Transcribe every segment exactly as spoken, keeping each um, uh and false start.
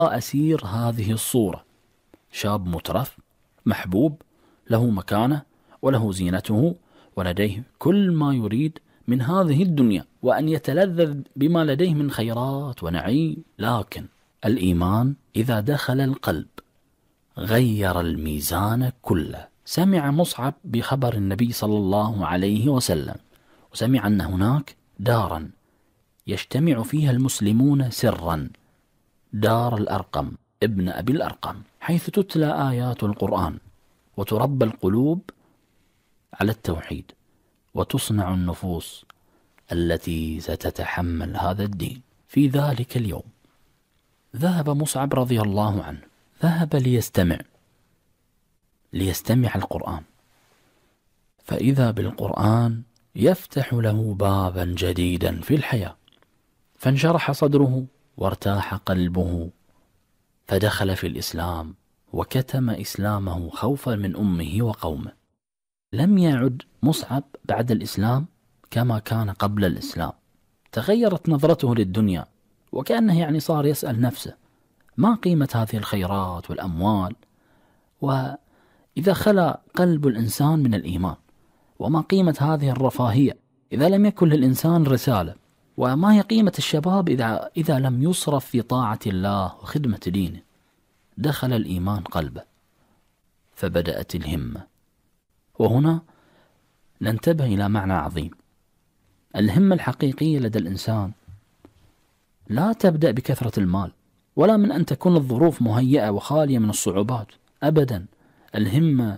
أسير هذه الصورة، شاب مترف محبوب له مكانه وله زينته ولديه كل ما يريد من هذه الدنيا وأن يتلذذ بما لديه من خيرات ونعيم، لكن الإيمان إذا دخل القلب غير الميزان كله. سمع مصعب بخبر النبي صلى الله عليه وسلم، وسمع أن هناك دارا يجتمع فيها المسلمون سرا، دار الأرقم ابن أبي الأرقم، حيث تتلى آيات القرآن وتربى القلوب على التوحيد وتصنع النفوس التي ستتحمل هذا الدين. في ذلك اليوم ذهب مصعب رضي الله عنه، ذهب ليستمع ليستمع القرآن، فإذا بالقرآن يفتح له بابا جديدا في الحياة، فانشرح صدره وارتاح قلبه، فدخل في الإسلام وكتم إسلامه خوفا من أمه وقومه. لم يعد مصعب بعد الإسلام كما كان قبل الإسلام، تغيرت نظرته للدنيا، وكأنه يعني صار يسأل نفسه ما قيمة هذه الخيرات والأموال، وإذا خلا قلب الإنسان من الإيمان، وما قيمة هذه الرفاهية إذا لم يكن للإنسان رسالة، وما هي قيمة الشباب إذا, إذا لم يصرف في طاعة الله وخدمة دينه. دخل الإيمان قلبه فبدأت الهمة. وهنا ننتبه إلى معنى عظيم، الهمة الحقيقية لدى الإنسان لا تبدأ بكثرة المال، ولا من أن تكون الظروف مهيئة وخالية من الصعوبات أبدا. الهمة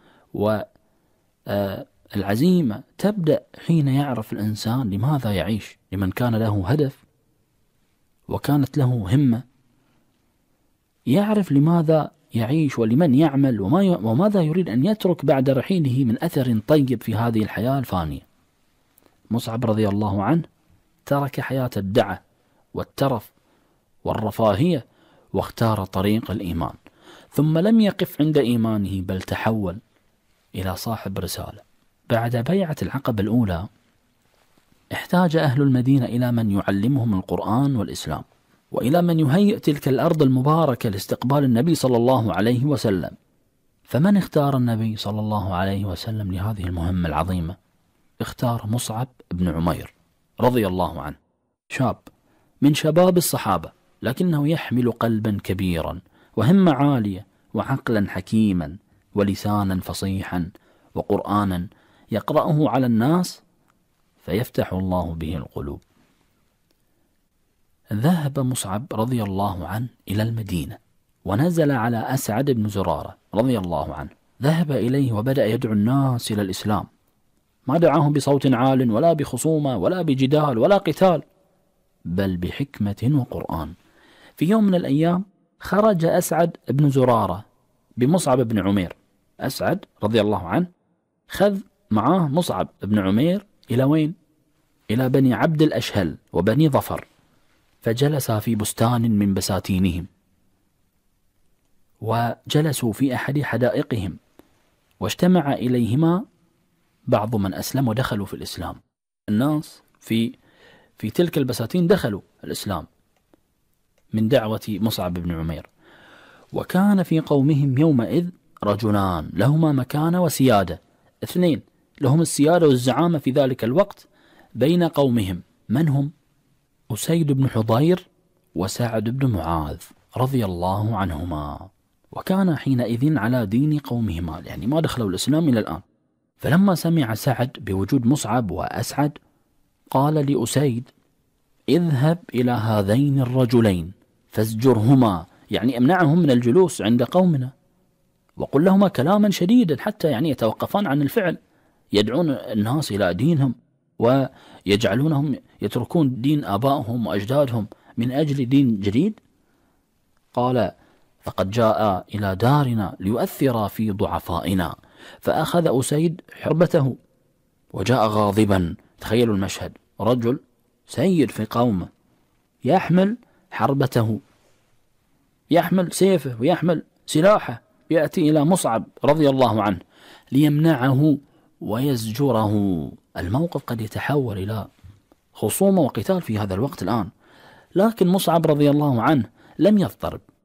والعزيمة تبدأ حين يعرف الإنسان لماذا يعيش، لمن كان له هدف وكانت له همة، يعرف لماذا يعيش ولمن يعمل وماذا يريد أن يترك بعد رحيله من أثر طيب في هذه الحياة الفانية. مصعب رضي الله عنه ترك حياة الدعة والترف والرفاهية واختار طريق الإيمان، ثم لم يقف عند إيمانه بل تحول إلى صاحب رسالة. بعد بيعة العقبة الأولى احتاج أهل المدينة إلى من يعلمهم القرآن والإسلام، وإلى من يهيئ تلك الأرض المباركة لاستقبال النبي صلى الله عليه وسلم. فمن اختار النبي صلى الله عليه وسلم لهذه المهمة العظيمة؟ اختار مصعب بن عمير رضي الله عنه، شاب من شباب الصحابة، لكنه يحمل قلبا كبيرا وهمة عالية وعقلا حكيما ولسانا فصيحا وقرآنا يقرأه على الناس فيفتح الله به القلوب. ذهب مصعب رضي الله عنه إلى المدينة ونزل على أسعد بن زرارة رضي الله عنه، ذهب إليه وبدأ يدعو الناس إلى الإسلام، ما دعاهم بصوت عال ولا بخصومة ولا بجدال ولا قتال، بل بحكمة وقرآن. في يوم من الأيام خرج أسعد بن زرارة بمصعب بن عمير. أسعد رضي الله عنه خذ معاه مصعب بن عمير إلى وين؟ إلى بني عبد الأشهل وبني ظفر، فجلسا في بستان من بساتينهم، وجلسوا في أحد حدائقهم، واجتمع إليهما بعض من أسلم ودخلوا في الإسلام. الناس في في تلك البساتين دخلوا الإسلام من دعوة مصعب بن عمير. وكان في قومهم يومئذ رجلان لهما مكانة وسيادة، اثنين لهم السيادة والزعامة في ذلك الوقت بين قومهم. من هم؟ أسيد بن حضير وسعد بن معاذ رضي الله عنهما، وكان حينئذ على دين قومهما، يعني ما دخلوا الإسلام إلى الآن. فلما سمع سعد بوجود مصعب وأسعد قال لأسيد: اذهب إلى هذين الرجلين فازجرهما، يعني امنعهم من الجلوس عند قومنا، وقل لهما كلاما شديدا حتى يعني يتوقفان عن الفعل، يدعون الناس إلى دينهم ويجعلونهم يتركون دين آبائهم وأجدادهم من أجل دين جديد. قال: فقد جاء إلى دارنا ليؤثر في ضعفائنا. فأخذ أسيد حربته وجاء غاضبا. تخيلوا المشهد، رجل سيد في قومه يحمل حربته، يحمل سيفه ويحمل سلاحه، يأتي إلى مصعب رضي الله عنه ليمنعه ويزجره. الموقف قد يتحول إلى خصومة وقتال في هذا الوقت الآن، لكن مصعب رضي الله عنه لم يضطرب،